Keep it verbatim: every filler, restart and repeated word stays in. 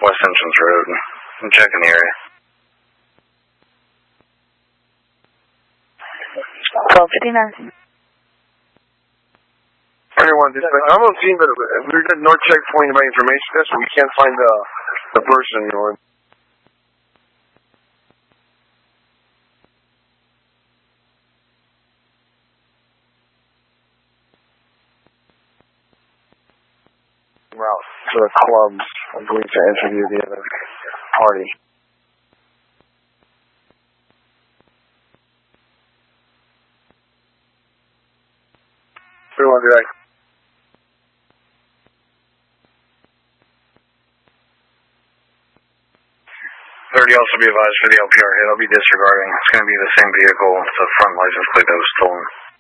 West Entrance Road. I'm checking the area. twelve fifty-nine. Everyone, this, I'm on scene, but we're at North Checkpoint about information desk, so we can't find the the person, you know. Route to the clubs. I'm going to interview the other party. Everyone, direct. thirty also be advised for the L P R hit. I'll be disregarding. It's going to be the same vehicle. It's a front license plate that was stolen.